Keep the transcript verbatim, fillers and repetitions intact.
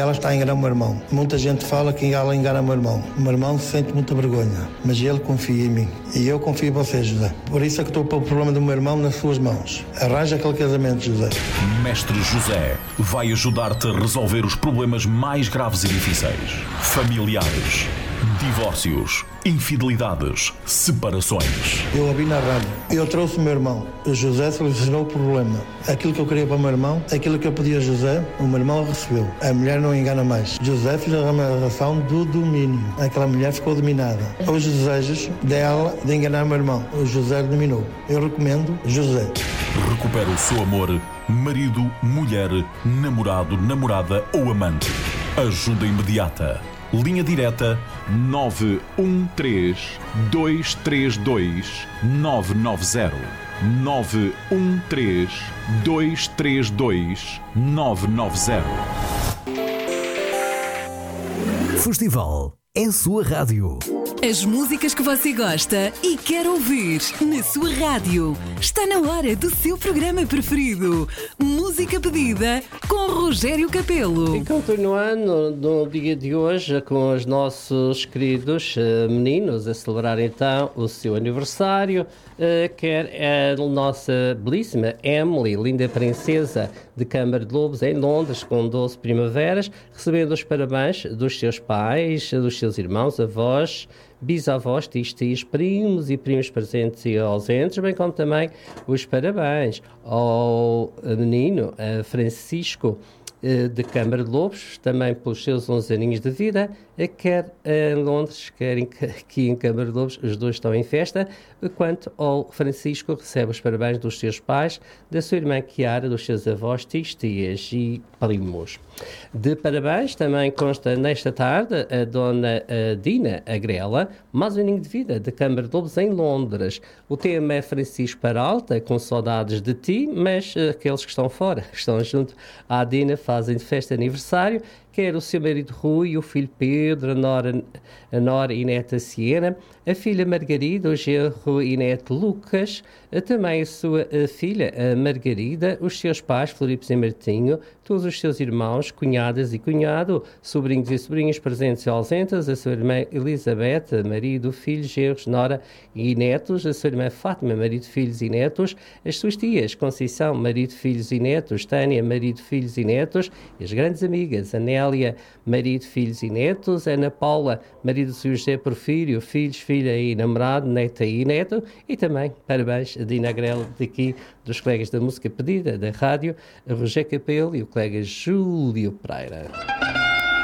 ela está a enganar o meu irmão. Muita gente fala que ela engana o meu irmão. O meu irmão sente muita vergonha, mas ele confia em mim. E eu confio em você, José. Por isso é que estou a pôr o problema do meu irmão nas suas mãos. Arranja aquele casamento, José. Mestre José vai ajudar-te a resolver os problemas mais graves e difíceis. Familiares, divórcios, infidelidades, separações. Eu ouvi na rádio. Eu trouxe o meu irmão. O José solucionou o problema. Aquilo que eu queria para o meu irmão, aquilo que eu pedi a José, o meu irmão recebeu. A mulher não engana mais. José fez a relação do domínio. Aquela mulher ficou dominada. Os desejos dela de enganar o meu irmão. O José dominou. Eu recomendo José. Recupera o seu amor, marido, mulher, namorado, namorada ou amante. Ajuda imediata. Linha direta nove um três, dois três dois, nove nove zero. nove um três, dois três dois, nove nove zero. Festival é a sua rádio. As músicas que você gosta e quer ouvir na sua rádio. Está na hora do seu programa preferido. Música pedida com Rogério Capelo. E continuando no dia de hoje com os nossos queridos uh, meninos a celebrar então o seu aniversário, uh, quer a nossa belíssima Emily, linda princesa de Câmara de Lobos em Londres, com doze primaveras, recebendo os parabéns dos seus pais, dos seus irmãos, avós, bisavós, tios, tios, primos e primos presentes e ausentes, bem como também os parabéns ao menino Francisco de Câmara de Lobos, também pelos seus onze aninhos de vida, quer em Londres, quer aqui em Câmara de Lobos, os dois estão em festa, quanto ao Francisco recebe os parabéns dos seus pais, da sua irmã Chiara, dos seus avós, tios, tias e primos. De parabéns também consta nesta tarde a dona a Dina Agrela, mais um aninho de vida, de Câmara de Lobos em Londres. O tema é Francisco Peralta, com saudades de ti, mas aqueles que estão fora, que estão junto à Dina, fazem de festa de aniversário, quer o seu marido Rui, o filho Pedro, a nora, a nora e neta Siena, a filha Margarida, o genro e neto Lucas, também a sua a filha a Margarida, os seus pais Floripos e Martinho, todos os seus irmãos, cunhadas e cunhado, sobrinhos e sobrinhas presentes e ausentes, a sua irmã Elizabeth, marido, filhos, genros, nora e netos, a sua irmã Fátima, marido, filhos e netos, as suas tias Conceição, marido, filhos e netos, Tânia, marido, filhos e netos, e as grandes amigas Anélia, marido, filhos e netos, Ana Paula, marido de José Porfírio, filhos, filha e namorado, neta e neto, e também parabéns a Dina Agrela daqui dos colegas da música pedida da rádio, a Rogério Capelo e o colega Júlio Pereira.